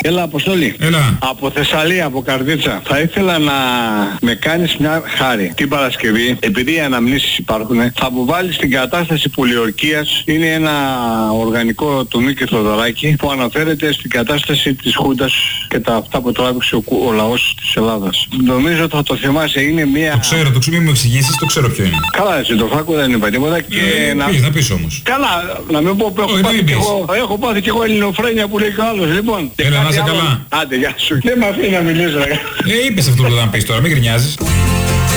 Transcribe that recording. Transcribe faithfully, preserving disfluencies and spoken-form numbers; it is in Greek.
Έλα, Αποστόλη. Έλα. Από Θεσσαλία, από Καρδίτσα. Θα ήθελα να με κάνεις μια χάρη. Την Παρασκευή, επειδή οι αναμνήσεις υπάρχουν, θα αποβάλεις την κατάσταση πολιορκίας. Είναι ένα οργανικό του Μίκη Θοδωράκη που αναφέρεται στην κατάσταση της Χούντας και τα αυτά που τράβηξε ο, ο λαός της Ελλάδας. Νομίζω ότι θα το θυμάσαι, είναι μια... Το ξέρω, το ξέρω, μην μου εξηγήσεις, το ξέρω ποιο είναι. Καλά, εσύ το φάκο δεν είπα τίποτα και ε, να... Πεις, να πεις όμως. Καλά, να μην πω που έχω, πάθει, κι εγώ, έχω πάθει κι εγώ ελληνοφρένεια που λέει κι άλλος. Λοιπόν, έλα, να είσαι καλά. Άντε, γεια σου. Δεν με αφήνει να μιλήσω. Ε, είπες αυτό που θα πεις τώρα, μην γκρινιάζεις.